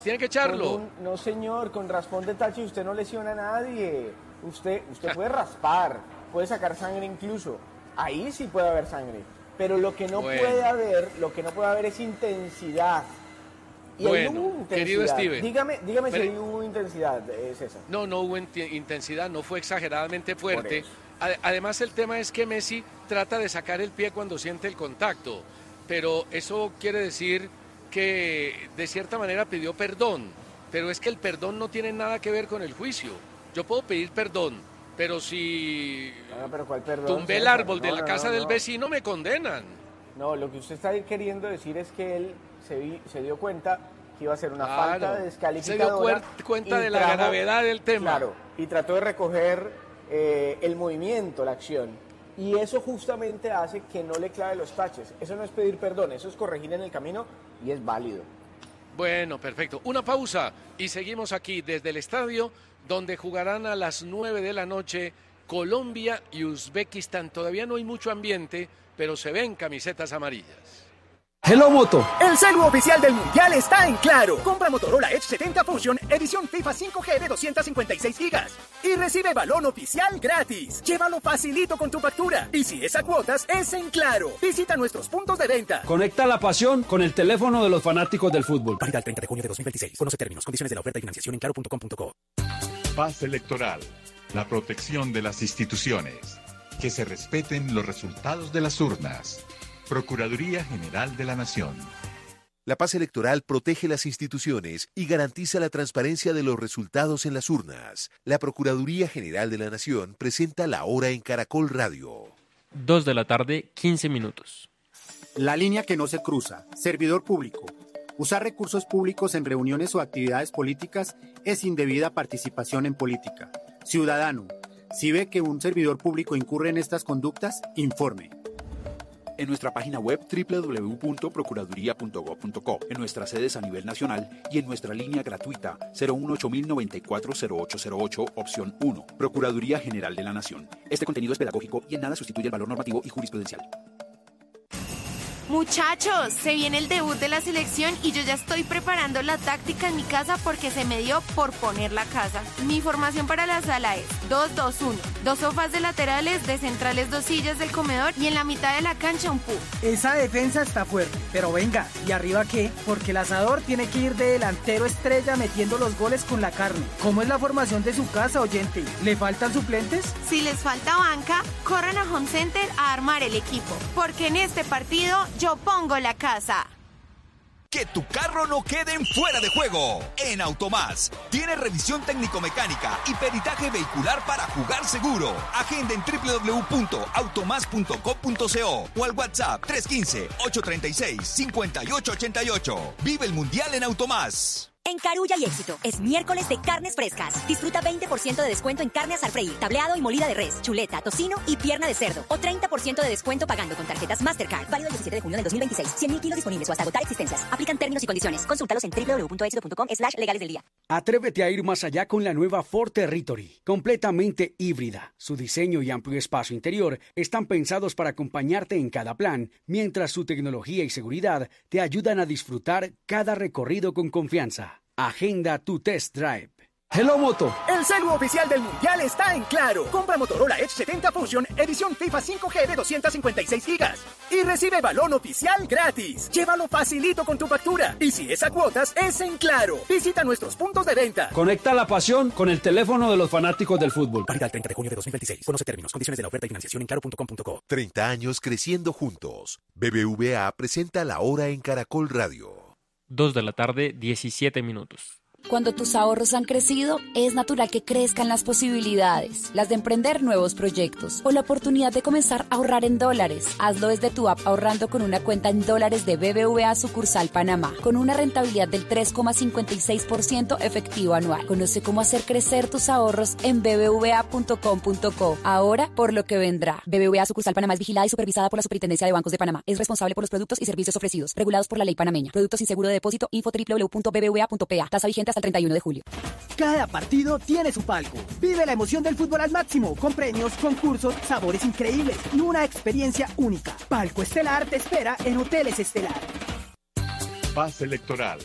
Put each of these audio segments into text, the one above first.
Tiene que echarlo. No, señor, con raspón de tache usted no lesiona a nadie. Usted puede raspar, puede sacar sangre incluso. Ahí sí puede haber sangre. Pero lo que no puede haber es intensidad. Y ahí hubo intensidad. Querido Steven. Dígame si ahí hubo intensidad, César. No hubo intensidad, no fue exageradamente fuerte. Además, el tema es que Messi trata de sacar el pie cuando siente el contacto. Pero eso quiere decir que de cierta manera pidió perdón. Pero es que el perdón no tiene nada que ver con el juicio. Yo puedo pedir perdón, pero si pero ¿cuál perdón? Tumbé el árbol de la casa del vecino, me condenan. No, lo que usted está queriendo decir es que él se dio cuenta que iba a ser una falta descalificadora. Se dio cuenta de la gravedad del tema. Claro, y trató de recoger el movimiento, la acción. Y eso justamente hace que no le clave los taches. Eso no es pedir perdón, eso es corregir en el camino y es válido. Bueno, perfecto. Una pausa y seguimos aquí desde el estadio donde jugarán a las 9 de la noche Colombia y Uzbekistán. Todavía no hay mucho ambiente, pero se ven camisetas amarillas. Hello Moto. El celu oficial del Mundial está en Claro. Compra Motorola Edge 70 Fusion, edición FIFA 5G de 256 GB. Y recibe balón oficial gratis. Llévalo facilito con tu factura. Y si es a cuotas, es en Claro. Visita nuestros puntos de venta. Conecta la pasión con el teléfono de los fanáticos del fútbol. Válida el 30 de junio de 2026. Conoce términos, condiciones de la oferta y financiación en claro.com.co. Paz electoral. La protección de las instituciones. Que se respeten los resultados de las urnas. Procuraduría General de la Nación. La paz electoral protege las instituciones y garantiza la transparencia de los resultados en las urnas. La Procuraduría General de la Nación presenta La Hora en Caracol Radio. 2 de la tarde, 15 minutos. La línea que no se cruza. Servidor público. Usar recursos públicos en reuniones o actividades políticas es indebida participación en política. Ciudadano, si ve que un servidor público incurre en estas conductas, informe. En nuestra página web www.procuraduría.gov.co, en nuestras sedes a nivel nacional y en nuestra línea gratuita 018-094-0808, opción 1. Procuraduría General de la Nación. Este contenido es pedagógico y en nada sustituye el valor normativo y jurisprudencial. Muchachos, se viene el debut de la selección y yo ya estoy preparando la táctica en mi casa porque se me dio por poner la casa. Mi formación para la sala es 2-2-1, 2 sofás de laterales, de centrales 2 sillas del comedor y en la mitad de la cancha un puff. Esa defensa está fuerte, pero venga, ¿y arriba qué? Porque el asador tiene que ir de delantero estrella metiendo los goles con la carne. ¿Cómo es la formación de su casa, oyente? ¿Le faltan suplentes? Si les falta banca, corran a Home Center a armar el equipo, porque en este partido yo pongo la casa. Que tu carro no quede en fuera de juego. En Automás tiene revisión técnico-mecánica y peritaje vehicular para jugar seguro. Agenda en www.automás.com.co o al WhatsApp 315-836-5888. Vive el Mundial en Automás. En Carulla y Éxito, es miércoles de carnes frescas. Disfruta 20% de descuento en carne asar freír, tableado y molida de res, chuleta, tocino y pierna de cerdo. O 30% de descuento pagando con tarjetas Mastercard. Válido el 17 de junio del 2026. 100.000 kilos disponibles o hasta agotar existencias. Aplican términos y condiciones. Consúltalos en www.éxito.com/legales del día. Atrévete a ir más allá con la nueva Ford Territory, completamente híbrida. Su diseño y amplio espacio interior están pensados para acompañarte en cada plan, mientras su tecnología y seguridad te ayudan a disfrutar cada recorrido con confianza. Agenda tu test drive. Hello Moto. El celu oficial del Mundial está en Claro. Compra Motorola Edge 70 Fusion, edición FIFA 5G de 256 GB. Y recibe balón oficial gratis. Llévalo facilito con tu factura. Y si es a cuotas, es en Claro. Visita nuestros puntos de venta. Conecta la pasión con el teléfono de los fanáticos del fútbol. Válida el 30 de junio de 2026. Conoce términos, condiciones de la oferta y financiación en claro.com.co. 30 años creciendo juntos. BBVA presenta La Hora en Caracol Radio. 2 de la tarde, 17 minutos. Cuando tus ahorros han crecido, es natural que crezcan las posibilidades, las de emprender nuevos proyectos o la oportunidad de comenzar a ahorrar en dólares. Hazlo desde tu app ahorrando con una cuenta en dólares de BBVA sucursal Panamá, con una rentabilidad del 3,56% efectivo anual. Conoce cómo hacer crecer tus ahorros en bbva.com.co. Ahora por lo que vendrá. BBVA sucursal Panamá es vigilada y supervisada por la Superintendencia de Bancos de Panamá. Es responsable por los productos y servicios ofrecidos, regulados por la ley panameña. Productos sin seguro de depósito. Info www.bbva.pa. Tasa vigente hasta el 31 de julio. Cada partido tiene su palco. Vive la emoción del fútbol al máximo, con premios, concursos, sabores increíbles y una experiencia única. Palco Estelar te espera en Hoteles Estelar. Paz electoral.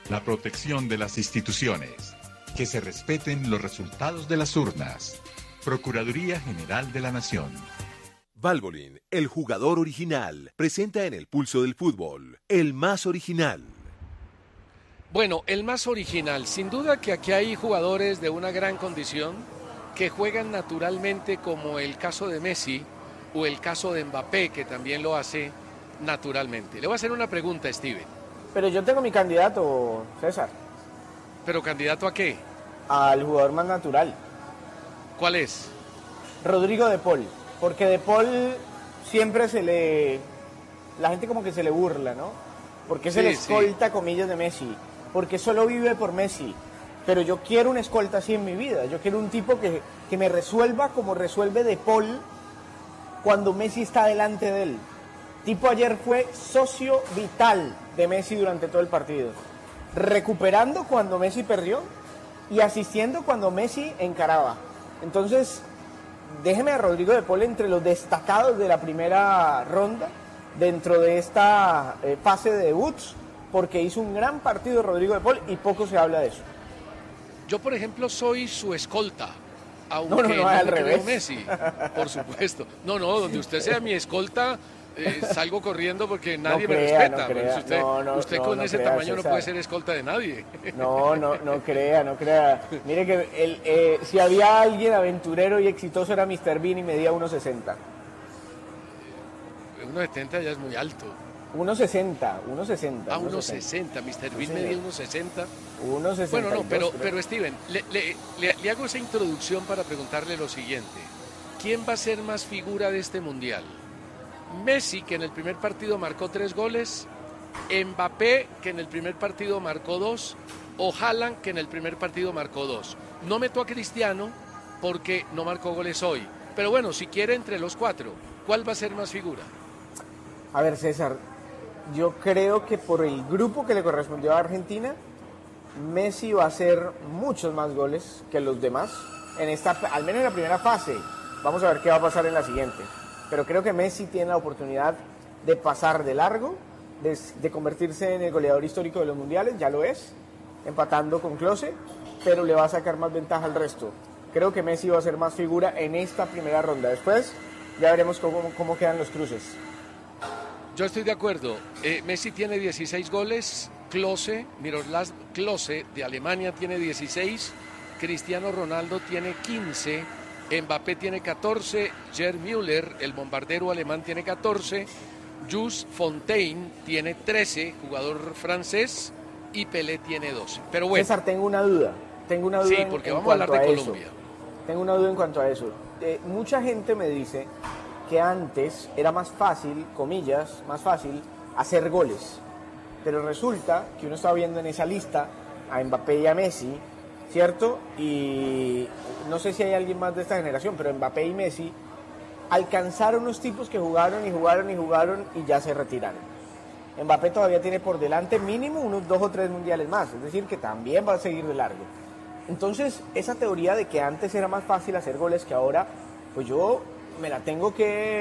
la protección de las instituciones, que se respeten los resultados de las urnas. Procuraduría General de la Nación. Valvoline, el jugador original, presenta en el pulso del fútbol, el más original. Bueno, el más original. Sin duda que aquí hay jugadores de una gran condición que juegan naturalmente, como el caso de Messi o el caso de Mbappé, que también lo hace naturalmente. Le voy a hacer una pregunta, Steven. Pero yo tengo mi candidato, César. ¿Pero candidato a qué? Al jugador más natural. ¿Cuál es? Rodrigo de Paul. Porque de Paul siempre la gente como que se le burla, ¿no? Porque es el escolta, comillas, de Messi. Porque solo vive por Messi. Pero yo quiero un escolta así en mi vida. Yo quiero un tipo que me resuelva como resuelve de Paul cuando Messi está delante de él. Tipo ayer fue socio vital de Messi durante todo el partido. Recuperando cuando Messi perdió y asistiendo cuando Messi encaraba. Entonces, déjeme a Rodrigo de Paul entre los destacados de la primera ronda dentro de esta fase de debuts, porque hizo un gran partido Rodrigo de Paul y poco se habla de eso. Yo, por ejemplo, soy su escolta, no, aunque no al me creo revés. Messi, por supuesto. No, donde usted sea mi escolta, salgo corriendo porque nadie me respeta. Usted con ese tamaño no puede ser escolta de nadie. No crea. Mire que si había alguien aventurero y exitoso era Mr. Bean y medía 1.60. 1.70 ya es muy alto. 1.60. Ah, 1.60. Mr. Bean medía 1.60. 1.60. Bueno, no, pero Steven, le hago esa introducción para preguntarle lo siguiente. ¿Quién va a ser más figura de este Mundial? Messi, que en el primer partido marcó 3 goles, Mbappé, que en el primer partido marcó 2, o Haaland, que en el primer partido marcó 2. No meto a Cristiano porque no marcó goles hoy. Pero bueno, si quiere entre los 4, ¿cuál va a ser más figura? A ver, César, yo creo que por el grupo que le correspondió a Argentina, Messi va a hacer muchos más goles que los demás, al menos en la primera fase. Vamos a ver qué va a pasar en la siguiente. Pero creo que Messi tiene la oportunidad de pasar de largo, de convertirse en el goleador histórico de los mundiales, ya lo es, empatando con Klose, pero le va a sacar más ventaja al resto. Creo que Messi va a ser más figura en esta primera ronda. Después ya veremos cómo quedan los cruces. Yo estoy de acuerdo. Messi tiene 16 goles, Miroslav Klose de Alemania tiene 16, Cristiano Ronaldo tiene 15, Mbappé tiene 14, Gerd Müller, el bombardero alemán, tiene 14, Jules Fontaine tiene 13, jugador francés, y Pelé tiene 12. Pero bueno. César, tengo una duda. Sí, porque vamos a hablar de Colombia. Tengo una duda en cuanto a eso. Mucha gente me dice que antes era más fácil, comillas, más fácil hacer goles. Pero resulta que uno estaba viendo en esa lista a Mbappé y a Messi, ¿cierto? Y no sé si hay alguien más de esta generación, pero Mbappé y Messi alcanzaron unos tipos que jugaron y ya se retiraron. Mbappé todavía tiene por delante mínimo unos 2 o 3 mundiales más, es decir, que también va a seguir de largo. Entonces, esa teoría de que antes era más fácil hacer goles que ahora, pues yo me la tengo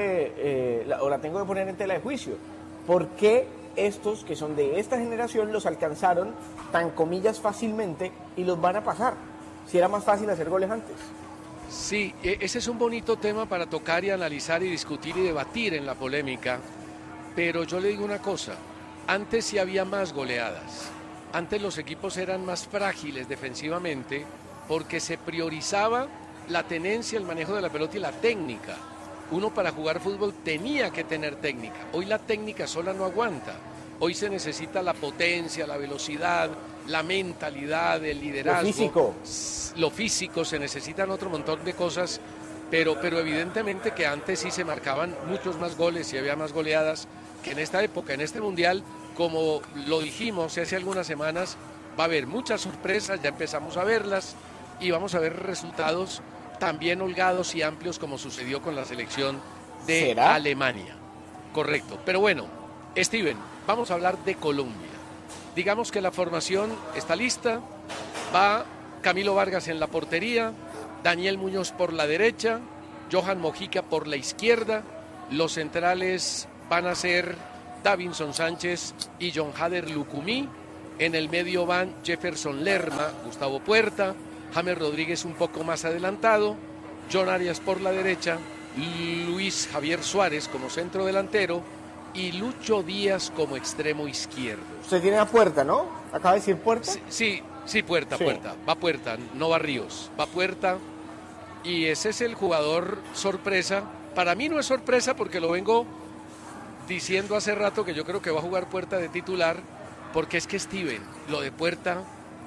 que poner en tela de juicio. ¿Por qué estos que son de esta generación los alcanzaron tan comillas fácilmente y los van a pasar? Si era más fácil hacer goles antes. Sí, ese es un bonito tema para tocar y analizar y discutir y debatir en la polémica, pero yo le digo una cosa, antes sí había más goleadas, antes los equipos eran más frágiles defensivamente porque se priorizaba la tenencia, el manejo de la pelota y la técnica. Uno para jugar fútbol tenía que tener técnica, hoy la técnica sola no aguanta, hoy se necesita la potencia, la velocidad, la mentalidad, el liderazgo, lo físico, se necesitan otro montón de cosas, pero evidentemente que antes sí se marcaban muchos más goles y había más goleadas que en esta época, en este Mundial, como lo dijimos hace algunas semanas, va a haber muchas sorpresas, ya empezamos a verlas y vamos a ver resultados también holgados y amplios como sucedió con la selección de Alemania. Correcto, pero bueno, Steven, vamos a hablar de Colombia. Digamos que la formación está lista, va Camilo Vargas en la portería, Daniel Muñoz por la derecha, Johan Mojica por la izquierda, los centrales van a ser Davinson Sánchez y John Hader Lucumí, En el medio van Jefferson Lerma, Gustavo Puerta, James Rodríguez un poco más adelantado, John Arias por la derecha, Luis Javier Suárez como centro delantero y Lucho Díaz como extremo izquierdo. Usted tiene a Puerta, ¿no? Acaba de decir Puerta. Sí, Puerta. Va Puerta, no va Ríos, va Puerta. Y ese es el jugador sorpresa. Para mí no es sorpresa porque lo vengo diciendo hace rato que yo creo que va a jugar Puerta de titular, porque es que Steven, lo de Puerta,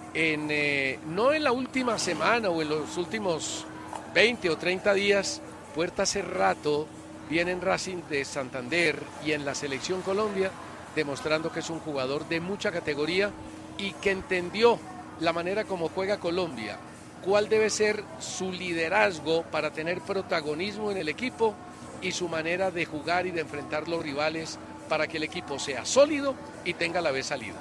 no en la última semana o en los últimos 20 o 30 días, Puerta hace rato viene en Racing de Santander y en la Selección Colombia, demostrando que es un jugador de mucha categoría y que entendió la manera como juega Colombia, cuál debe ser su liderazgo para tener protagonismo en el equipo y su manera de jugar y de enfrentar los rivales para que el equipo sea sólido y tenga a la vez salida.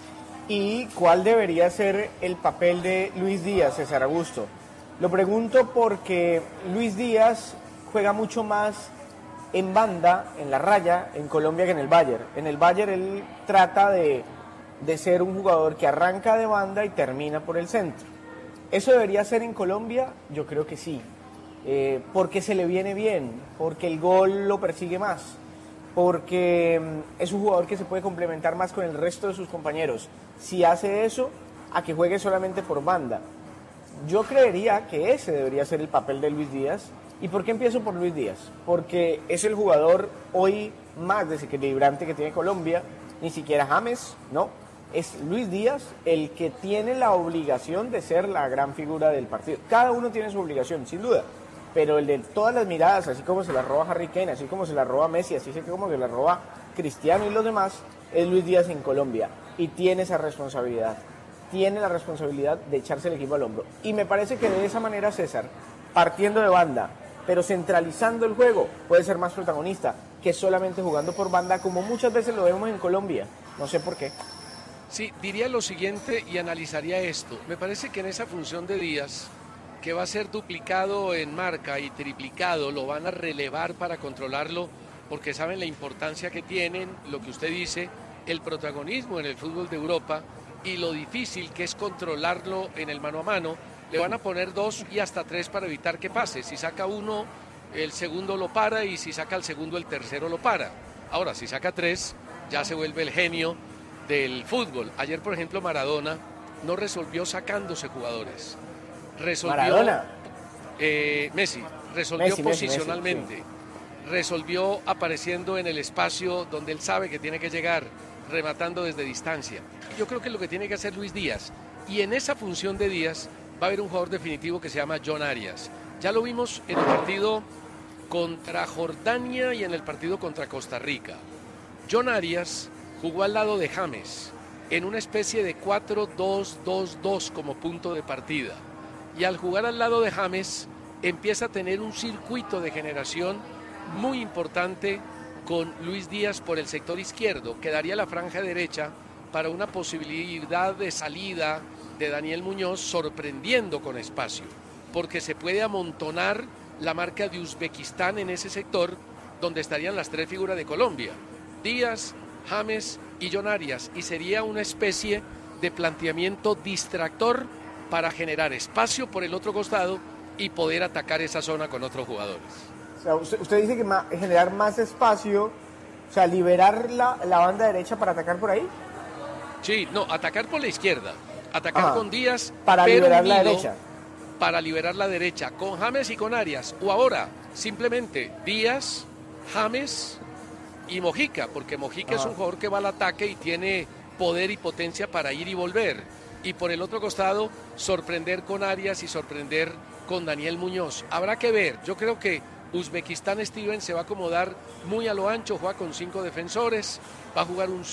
¿Y cuál debería ser el papel de Luis Díaz, César Augusto? Lo pregunto porque Luis Díaz juega mucho más en banda, en la raya, en Colombia que en el Bayern. En el Bayern él trata de ser un jugador que arranca de banda y termina por el centro. ¿Eso debería ser en Colombia? Yo creo que sí. Porque se le viene bien, porque el gol lo persigue más, porque es un jugador que se puede complementar más con el resto de sus compañeros. Si hace eso, a que juegue solamente por banda. Yo creería que ese debería ser el papel de Luis Díaz. ¿Y por qué empiezo por Luis Díaz? Porque es el jugador hoy más desequilibrante que tiene Colombia, ni siquiera James, no. Es Luis Díaz el que tiene la obligación de ser la gran figura del partido. Cada uno tiene su obligación, sin duda. Pero el de todas las miradas, así como se la roba Harry Kane, así como se la roba Messi, así como se la roba Cristiano y los demás, es Luis Díaz en Colombia. Y tiene esa responsabilidad. Tiene la responsabilidad de echarse el equipo al hombro. Y me parece que de esa manera César, partiendo de banda, pero centralizando el juego, puede ser más protagonista que solamente jugando por banda, como muchas veces lo vemos en Colombia. No sé por qué. Sí, diría lo siguiente y analizaría esto. Me parece que en esa función de Díaz, que va a ser duplicado en marca y triplicado, lo van a relevar para controlarlo, porque saben la importancia que tienen, lo que usted dice, el protagonismo en el fútbol de Europa y lo difícil que es controlarlo en el mano a mano. Le van a poner 2 y hasta 3 para evitar que pase. Si saca uno, el segundo lo para, y si saca el segundo, el tercero lo para. Ahora, si saca 3, ya se vuelve el genio del fútbol. Ayer, por ejemplo, Maradona no resolvió sacándose jugadores. Resolvió Maradona. Messi resolvió posicionalmente. Messi, sí. Resolvió apareciendo en el espacio donde él sabe que tiene que llegar, rematando desde distancia. Yo creo que es lo que tiene que hacer Luis Díaz. Y en esa función de Díaz va a haber un jugador definitivo que se llama John Arias. Ya lo vimos en el partido contra Jordania y en el partido contra Costa Rica. John Arias jugó al lado de James en una especie de 4-2-2-2 como punto de partida. Y al jugar al lado de James empieza a tener un circuito de generación muy importante con Luis Díaz por el sector izquierdo. Quedaría la franja derecha para una posibilidad de salida de Daniel Muñoz, sorprendiendo con espacio, porque se puede amontonar la marca de Uzbekistán en ese sector donde estarían las 3 figuras de Colombia: Díaz, James y John Arias, y sería una especie de planteamiento distractor para generar espacio por el otro costado y poder atacar esa zona con otros jugadores. O sea, usted dice que generar más espacio, o sea, liberar la banda derecha para atacar por ahí. Sí, no, atacar por la izquierda, atacar con Díaz, para liberar la derecha. Para liberar la derecha, con James y con Arias, o ahora simplemente Díaz, James y Mojica, porque Mojica es un jugador que va al ataque y tiene poder y potencia para ir y volver. Y por el otro costado, sorprender con Arias y sorprender con Daniel Muñoz. Habrá que ver, yo creo que Uzbekistán, Steven, se va a acomodar muy a lo ancho, juega con 5 defensores, va a jugar un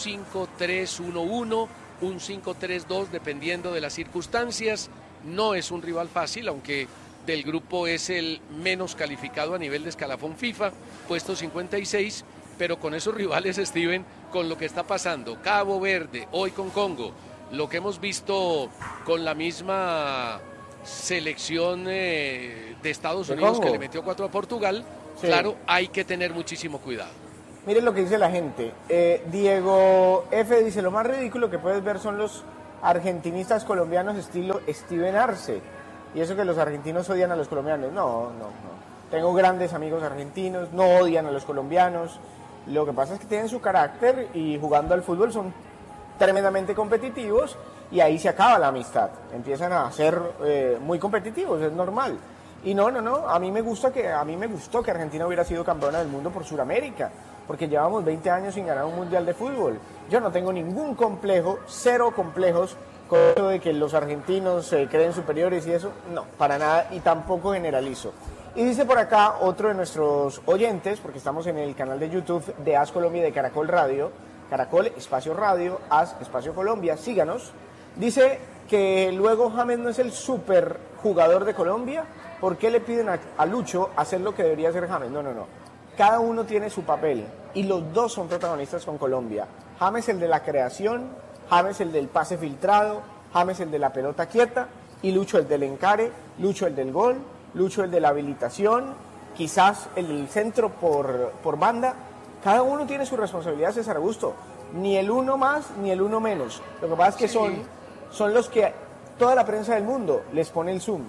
5-3-1-1, un 5-3-2, dependiendo de las circunstancias. No es un rival fácil, aunque del grupo es el menos calificado a nivel de escalafón FIFA, puesto 56, pero con esos rivales, Steven, con lo que está pasando, Cabo Verde, hoy con Congo, lo que hemos visto con la misma selección de Estados Unidos que le metió 4 a Portugal, sí. Claro, hay que tener muchísimo cuidado. Miren lo que dice la gente. Diego F. dice, lo más ridículo que puedes ver son los argentinistas colombianos estilo Steven Arce. Y eso que los argentinos odian a los colombianos. No. Tengo grandes amigos argentinos, no odian a los colombianos. Lo que pasa es que tienen su carácter y jugando al fútbol son tremendamente competitivos y ahí se acaba la amistad. Empiezan a ser muy competitivos, es normal. Y no, a mí me gustó que Argentina hubiera sido campeona del mundo por Sudamérica, porque llevamos 20 años sin ganar un mundial de fútbol. Yo no tengo ningún complejo, cero complejos con eso de que los argentinos se creen superiores y eso, no, para nada, y tampoco generalizo. Y dice por acá otro de nuestros oyentes, porque estamos en el canal de YouTube de AS Colombia y de Caracol Radio, Caracol, Espacio Radio, AS, Espacio Colombia, síganos. Dice que luego James no es el super jugador de Colombia. ¿Por qué le piden a Lucho hacer lo que debería hacer James? No. Cada uno tiene su papel y los dos son protagonistas con Colombia. James el de la creación, James el del pase filtrado, James el de la pelota quieta y Lucho el del encare, Lucho el del gol, Lucho el de la habilitación, quizás el del centro por banda. Cada uno tiene su responsabilidad, César Augusto. Ni el uno más ni el uno menos. Lo que pasa es que son los que toda la prensa del mundo les pone el zoom.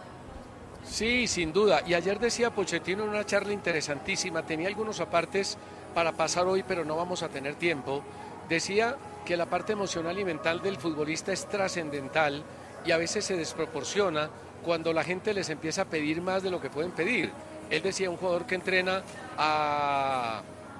Sí, sin duda. Y ayer decía Pochettino en una charla interesantísima, tenía algunos apartes para pasar hoy, pero no vamos a tener tiempo. Decía que la parte emocional y mental del futbolista es trascendental y a veces se desproporciona cuando la gente les empieza a pedir más de lo que pueden pedir. Él decía, un jugador que entrena a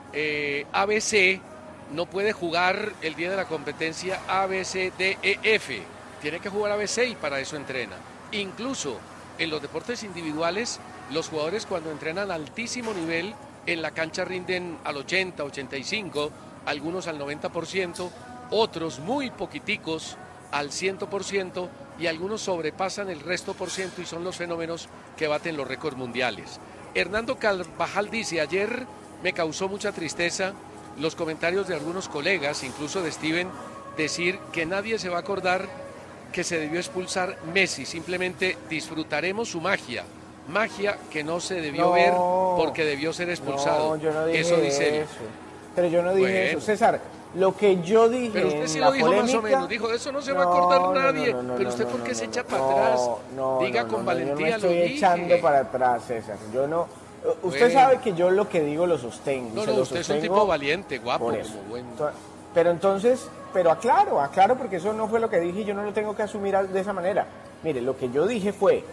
ABC no puede jugar el día de la competencia ABCDEF, tiene que jugar ABC y para eso entrena. Incluso en los deportes individuales, los jugadores cuando entrenan a altísimo nivel, en la cancha rinden al 80, 85, algunos al 90%, otros muy poquiticos al 100% y algunos sobrepasan el resto por ciento y son los fenómenos que baten los récords mundiales. Hernando Carvajal dice, ayer me causó mucha tristeza los comentarios de algunos colegas, incluso de Steven, decir que nadie se va a acordar que se debió expulsar Messi, simplemente disfrutaremos su magia que no se debió ver porque debió ser expulsado. No, yo no dije eso dice él. Pero yo no dije eso, César. Lo que yo dije. Pero usted sí lo dijo polémica, más o menos, dijo, de eso no se va a acordar nadie. Pero usted, ¿por qué se echa para atrás? Diga con valentía lo dije. Yo me estoy echando para atrás, César. Yo no. Usted sabe que yo lo que digo lo sostengo. No, usted es un tipo valiente, guapo. Pero entonces, aclaro porque eso no fue lo que dije y yo no lo tengo que asumir de esa manera. Mire, lo que yo dije fue,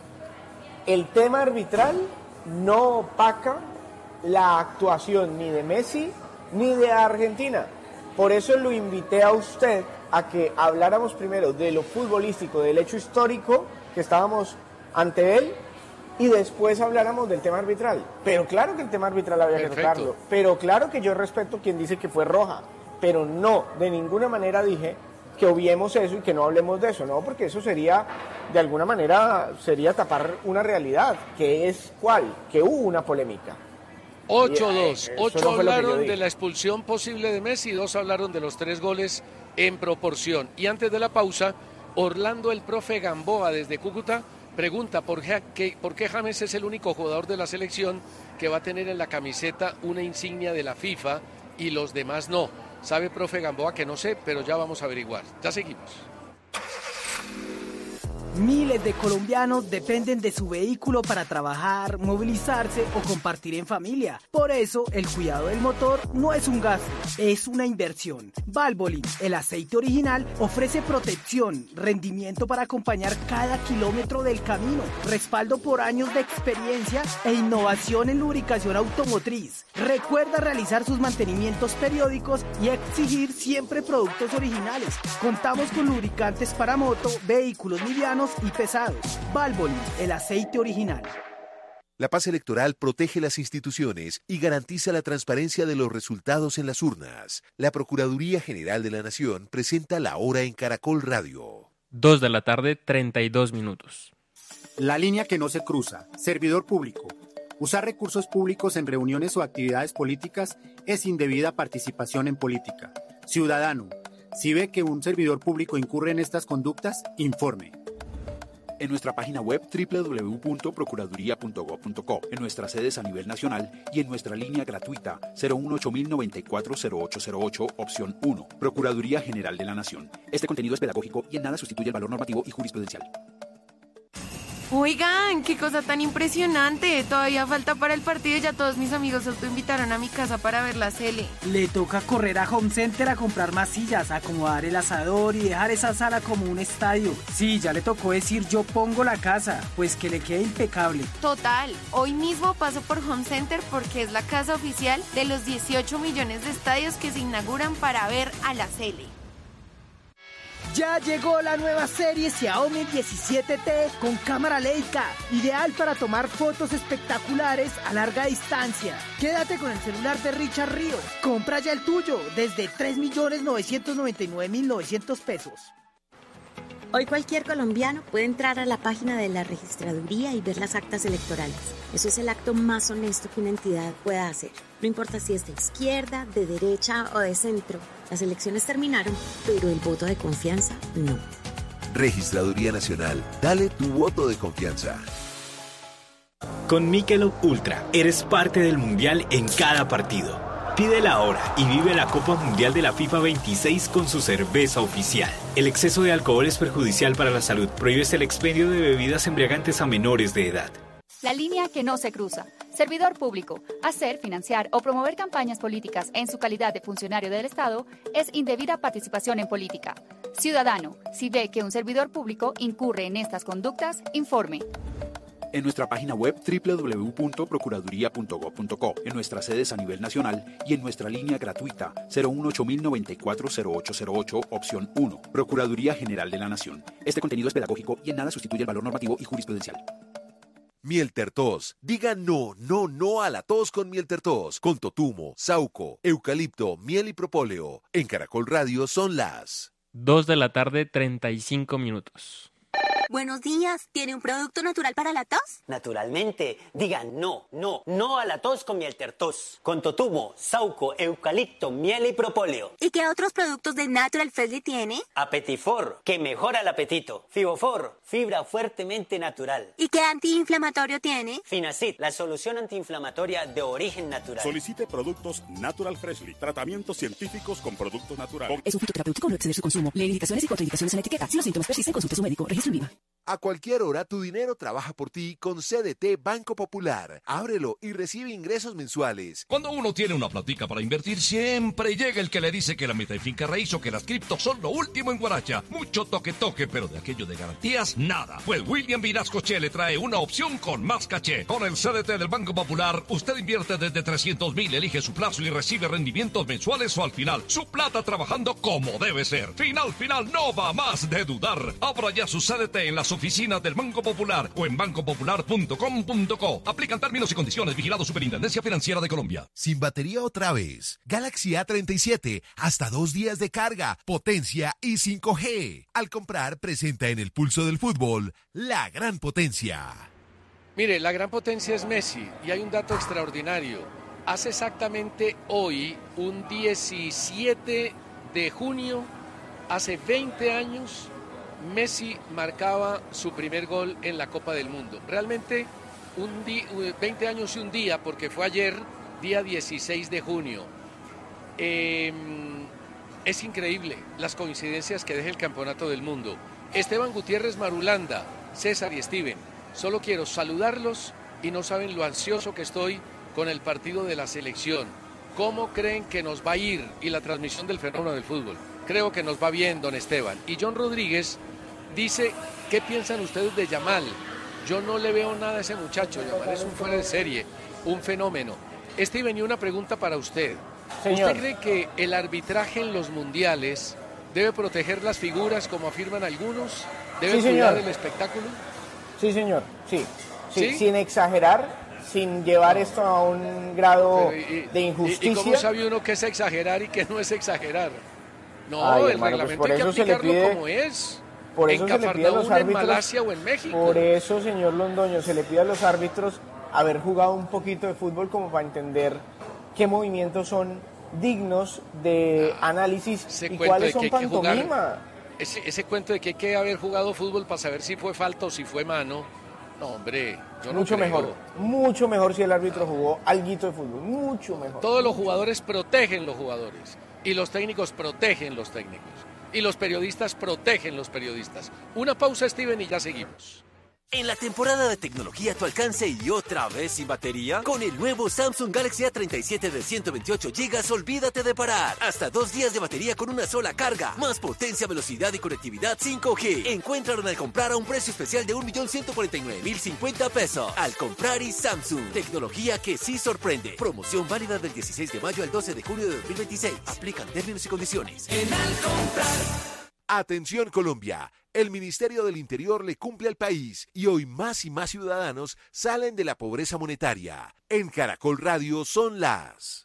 el tema arbitral no opaca la actuación ni de Messi ni de Argentina. Por eso lo invité a usted a que habláramos primero de lo futbolístico, del hecho histórico que estábamos ante él, y después habláramos del tema arbitral. Pero claro que el tema arbitral había que tocarlo. Pero claro que yo respeto quien dice que fue roja. Pero no, de ninguna manera dije que obviemos eso y que no hablemos de eso. No, porque eso sería, de alguna manera, sería tapar una realidad. Que es ¿cuál? Que hubo una polémica. 8-2. 8 hablaron de la expulsión posible de Messi, 2 hablaron de los 3 goles en proporción. Y antes de la pausa, Orlando el profe Gamboa desde Cúcuta pregunta por qué James es el único jugador de la selección que va a tener en la camiseta una insignia de la FIFA y los demás no. Sabe, profe Gamboa, que no sé, pero ya vamos a averiguar. Ya seguimos. Miles de colombianos dependen de su vehículo para trabajar, movilizarse o compartir en familia. Por eso, el cuidado del motor no es un gasto, es una inversión. Valvoline, el aceite original, ofrece protección, rendimiento para acompañar cada kilómetro del camino, respaldo por años de experiencia e innovación en lubricación automotriz. Recuerda realizar sus mantenimientos periódicos y exigir siempre productos originales. Contamos con lubricantes para moto, vehículos livianos y pesados. Valvoline, el aceite original. La paz electoral protege las instituciones y garantiza la transparencia de los resultados en las urnas. La Procuraduría General de la Nación presenta La Hora en Caracol Radio. 2 de la tarde, 32 minutos. La línea que no se cruza. Servidor público. Usar recursos públicos en reuniones o actividades políticas es indebida participación en política. Ciudadano, si ve que un servidor público incurre en estas conductas, informe. En nuestra página web www.procuraduría.gov.co, en nuestras sedes a nivel nacional y en nuestra línea gratuita 018-094-0808, opción 1. Procuraduría General de la Nación. Este contenido es pedagógico y en nada sustituye el valor normativo y jurisprudencial. Oigan, qué cosa tan impresionante. Todavía falta para el partido y ya todos mis amigos se autoinvitaron a mi casa para ver la Sele. Le toca correr a Home Center a comprar más sillas, acomodar el asador y dejar esa sala como un estadio. Sí, ya le tocó decir yo pongo la casa, pues que le quede impecable. Total, hoy mismo paso por Home Center porque es la casa oficial de los 18 millones de estadios que se inauguran para ver a la Sele. Ya llegó la nueva serie Xiaomi 17T con cámara Leica, ideal para tomar fotos espectaculares a larga distancia. Quédate con el celular de Richard Ríos. Compra ya el tuyo desde 3.999.900 pesos. Hoy cualquier colombiano puede entrar a la página de la registraduría y ver las actas electorales. Eso es el acto más honesto que una entidad pueda hacer. No importa si es de izquierda, de derecha o de centro. Las elecciones terminaron, pero el voto de confianza no. Registraduría Nacional. Dale tu voto de confianza. Con Michelob Ultra eres parte del Mundial en cada partido. Pídela ahora y vive la Copa Mundial de la FIFA 26 con su cerveza oficial. El exceso de alcohol es perjudicial para la salud. Prohíbes el expendio de bebidas embriagantes a menores de edad. La línea que no se cruza. Servidor público. Hacer, financiar o promover campañas políticas en su calidad de funcionario del Estado es indebida participación en política. Ciudadano, si ve que un servidor público incurre en estas conductas, informe. En nuestra página web www.procuraduría.gov.co, en nuestras sedes a nivel nacional y en nuestra línea gratuita 018-094-0808, opción 1. Procuraduría General de la Nación. Este contenido es pedagógico y en nada sustituye el valor normativo y jurisprudencial. Mieltertos. Diga no a la tos con Mieltertos. Con totumo, sauco, eucalipto, miel y propóleo. En Caracol Radio son las 2:35 p.m. Buenos días, ¿tiene un producto natural para la tos? Naturalmente, digan no a la tos con Mieltertos, con totumo, sauco, eucalipto, miel y propóleo. ¿Y qué otros productos de Natural Freshly tiene? Apetifor, que mejora el apetito. Fibofor, fibra fuertemente natural. ¿Y qué antiinflamatorio tiene? Finacid, la solución antiinflamatoria de origen natural. Solicite productos Natural Freshly, tratamientos científicos con productos naturales. Es un fitoterapéutico, no exceder su consumo. Lee indicaciones y contraindicaciones en la etiqueta. Si los síntomas persisten, consulte a su médico. Registro INVIMA. A cualquier hora tu dinero trabaja por ti con CDT Banco Popular. Ábrelo y recibe ingresos mensuales. Cuando uno tiene una platica para invertir, siempre llega el que le dice que la meta y finca raíz o que las criptos son lo último en guaracha. Mucho toque, pero de aquello de garantías, nada. Pues William Vinascoche le trae una opción con más caché. Con el CDT del Banco Popular, usted invierte desde 300,000, elige su plazo y recibe rendimientos mensuales o al final. Su plata trabajando como debe ser. Final, no va más de dudar. Abra ya su CDT en las oficinas del Banco Popular o en bancopopular.com.co. Aplican términos y condiciones. Vigilado Superintendencia Financiera de Colombia. Sin batería otra vez. Galaxy A37, hasta 2 días de carga, potencia y 5G. Al comprar, presenta en el pulso del fútbol la gran potencia. Mire, la gran potencia es Messi y hay un dato extraordinario. Hace exactamente hoy, un 17 de junio, hace 20 años, Messi marcaba su primer gol en la Copa del Mundo. Realmente 20 años y un día, porque fue ayer, día 16 de junio. Es increíble las coincidencias que deja el Campeonato del Mundo. Esteban Gutiérrez Marulanda, César y Steven, solo quiero saludarlos y no saben lo ansioso que estoy con el partido de la selección. ¿Cómo creen que nos va a ir? Y la transmisión del fenómeno del fútbol. Creo que nos va bien, don Esteban. Y John Rodríguez dice, ¿qué piensan ustedes de Yamal? Yo no le veo nada a ese muchacho. Yamal es un fuera de serie, un fenómeno. Steven, y una pregunta para usted. Señor. ¿Usted cree que el arbitraje en los mundiales debe proteger las figuras, como afirman algunos? ¿Debe cuidar el espectáculo? Sí, señor, sí. Sin exagerar, sin llevar esto a un grado de injusticia. ¿Y cómo sabe uno qué es exagerar y qué no es exagerar? No, Ay, el hermano, reglamento pues hay que aplicarlo como es. Por eso se le pide a los árbitros, en Malasia o en México. Por eso, señor Londoño, se le pide a los árbitros haber jugado un poquito de fútbol como para entender qué movimientos son dignos de análisis y cuáles son pantomima. ese cuento de que hay que haber jugado fútbol para saber si fue falta o si fue mano, no, hombre, yo mucho no creo. Mucho mejor si el árbitro jugó alguito de fútbol, mucho mejor. Todos los jugadores protegen los jugadores, y los técnicos protegen los técnicos, y los periodistas protegen los periodistas. Una pausa, Steven, y ya seguimos. En la temporada de tecnología a tu alcance y otra vez sin batería, con el nuevo Samsung Galaxy A37 de 128 GB, olvídate de parar. Hasta 2 días de batería con una sola carga. Más potencia, velocidad y conectividad 5G. Encuéntralo al comprar a un precio especial de 1.149.050 pesos. Al comprar y Samsung. Tecnología que sí sorprende. Promoción válida del 16 de mayo al 12 de junio de 2026. Aplican términos y condiciones. En Al comprar. Atención Colombia, el Ministerio del Interior le cumple al país y hoy más y más ciudadanos salen de la pobreza monetaria. En Caracol Radio son las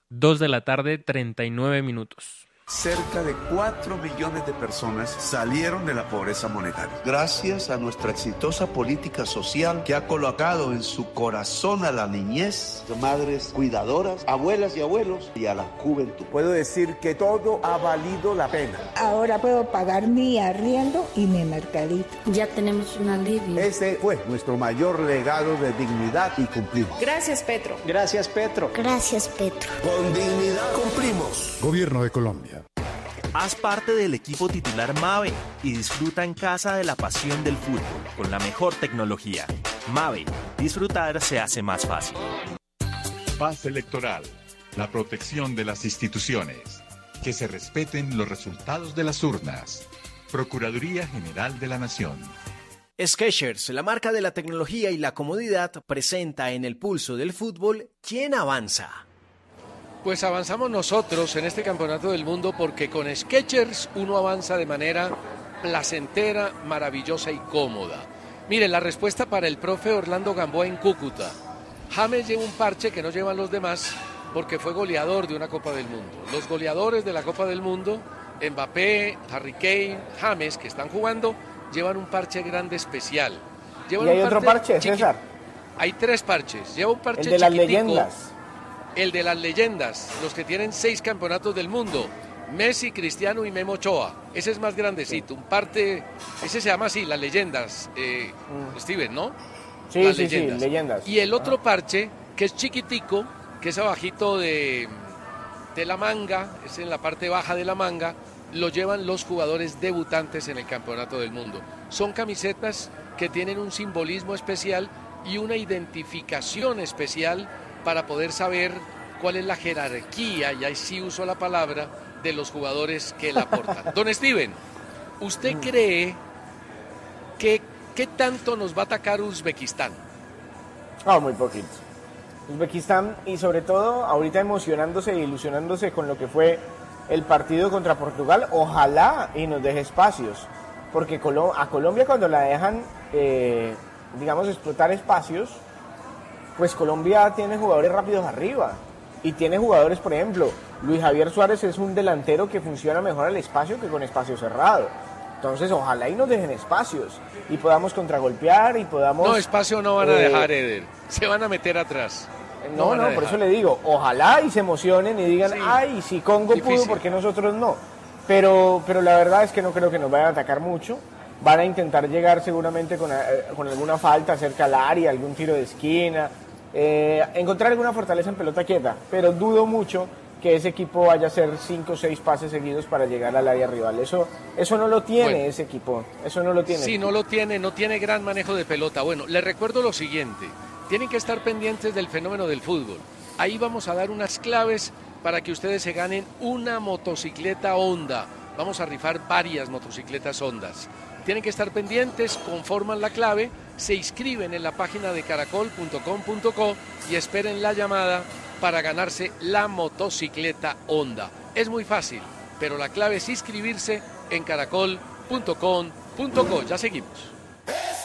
2:39 p.m. Cerca de 4 millones de personas salieron de la pobreza monetaria. Gracias a nuestra exitosa política social que ha colocado en su corazón a la niñez, madres cuidadoras, abuelas y abuelos y a la juventud. Puedo decir que todo ha valido la pena. Ahora puedo pagar mi arriendo y mi mercadito. Ya tenemos un alivio. Ese fue nuestro mayor legado de dignidad y cumplimos. Gracias, Petro. Gracias, Petro. Gracias, Petro. Con dignidad cumplimos. Gobierno de Colombia. Haz parte del equipo titular Mave y disfruta en casa de la pasión del fútbol con la mejor tecnología. Mave, disfrutar se hace más fácil. Paz electoral, la protección de las instituciones, que se respeten los resultados de las urnas. Procuraduría General de la Nación. Skechers, la marca de la tecnología y la comodidad, presenta en el pulso del fútbol ¿Quién avanza? Pues avanzamos nosotros en este campeonato del mundo porque con Skechers uno avanza de manera placentera, maravillosa y cómoda. Miren, la respuesta para el profe Orlando Gamboa en Cúcuta. James lleva un parche que no llevan los demás porque fue goleador de una Copa del Mundo. Los goleadores de la Copa del Mundo, Mbappé, Harry Kane, James, que están jugando, llevan un parche grande especial. Llevan ¿Y hay otro parche, César? Hay 3 parches. Lleva un parche el de las leyendas. El de las leyendas, los que tienen 6 campeonatos del mundo, Messi, Cristiano y Memo Ochoa. Ese es más grandecito, un parte, ese se llama así, las leyendas, Steven, ¿no? Sí, las leyendas. Sí, leyendas. Y el otro parche, que es chiquitico, que es abajito de la manga, es en la parte baja de la manga, lo llevan los jugadores debutantes en el campeonato del mundo. Son camisetas que tienen un simbolismo especial y una identificación especial para poder saber cuál es la jerarquía, y ahí sí uso la palabra, de los jugadores que la aportan. Don Steven, ¿usted cree que qué tanto nos va a atacar Uzbekistán? Muy poquito. Uzbekistán, y sobre todo ahorita emocionándose e ilusionándose con lo que fue el partido contra Portugal, ojalá y nos deje espacios, porque a Colombia cuando la dejan, digamos, explotar espacios, pues Colombia tiene jugadores rápidos arriba y tiene jugadores, por ejemplo, Luis Javier Suárez es un delantero que funciona mejor al espacio que con espacio cerrado. Entonces, ojalá y nos dejen espacios y podamos contragolpear y podamos... No, espacio no van a dejar, Eder. Se van a meter atrás. No, por eso le digo, ojalá y se emocionen y digan, sí, ay, si Congo difícil pudo, ¿por qué nosotros no? Pero la verdad es que no creo que nos vayan a atacar mucho. Van a intentar llegar seguramente con alguna falta cerca al área, algún tiro de esquina, encontrar alguna fortaleza en pelota quieta, pero dudo mucho que ese equipo vaya a hacer 5 o 6 pases seguidos para llegar al área rival. Eso no lo tiene ese equipo, eso no lo tiene. Sí, no tiene gran manejo de pelota. Bueno, les recuerdo lo siguiente, tienen que estar pendientes del fenómeno del fútbol. Ahí vamos a dar unas claves para que ustedes se ganen una motocicleta Honda. Vamos a rifar varias motocicletas Hondas. Tienen que estar pendientes, conforman la clave, se inscriben en la página de caracol.com.co y esperen la llamada para ganarse la motocicleta Honda. Es muy fácil, pero la clave es inscribirse en caracol.com.co. Ya seguimos.